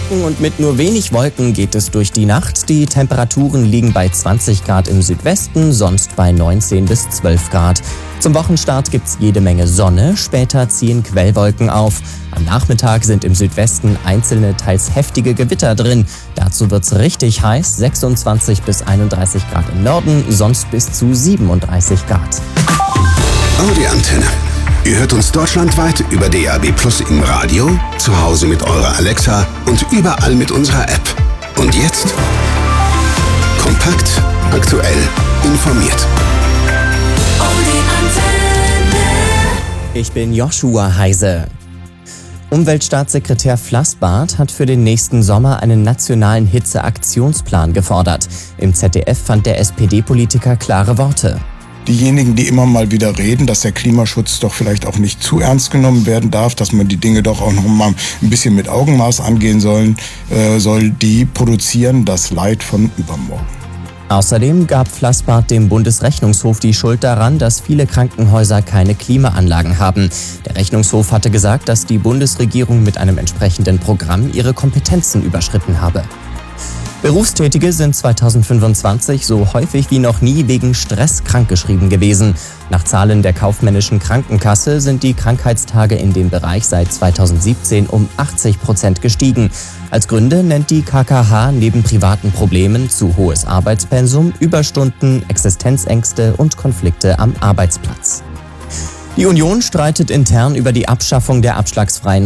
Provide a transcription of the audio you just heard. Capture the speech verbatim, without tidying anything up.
Trocken und mit nur wenig Wolken geht es durch die Nacht. Die Temperaturen liegen bei zwanzig Grad im Südwesten, sonst bei neunzehn bis zwölf Grad. Zum Wochenstart gibt's jede Menge Sonne, später ziehen Quellwolken auf. Am Nachmittag sind im Südwesten einzelne, teils heftige Gewitter drin. Dazu wird's richtig heiß, sechsundzwanzig bis einunddreißig Grad im Norden, sonst bis zu siebenunddreißig Grad. Audi Antenne. Ihr hört uns deutschlandweit über D A B Plus im Radio, zu Hause mit eurer Alexa und überall mit unserer App. Und jetzt kompakt, aktuell, informiert. Ich bin Joshua Heise. Umweltstaatssekretär Flassbart hat für den nächsten Sommer einen nationalen Hitzeaktionsplan gefordert. Im Z D F fand der S P D-Politiker klare Worte. Diejenigen, die immer mal wieder reden, dass der Klimaschutz doch vielleicht auch nicht zu ernst genommen werden darf, dass man die Dinge doch auch noch mal ein bisschen mit Augenmaß angehen sollen, äh, soll, die produzieren das Leid von übermorgen. Außerdem gab Flassbart dem Bundesrechnungshof die Schuld daran, dass viele Krankenhäuser keine Klimaanlagen haben. Der Rechnungshof hatte gesagt, dass die Bundesregierung mit einem entsprechenden Programm ihre Kompetenzen überschritten habe. Berufstätige sind zweitausendfünfundzwanzig so häufig wie noch nie wegen Stress krankgeschrieben gewesen. Nach Zahlen der kaufmännischen Krankenkasse sind die Krankheitstage in dem Bereich seit zweitausendsiebzehn um achtzig Prozent gestiegen. Als Gründe nennt die K K H neben privaten Problemen zu hohes Arbeitspensum, Überstunden, Existenzängste und Konflikte am Arbeitsplatz. Die Union streitet intern über die Abschaffung der abschlagsfreien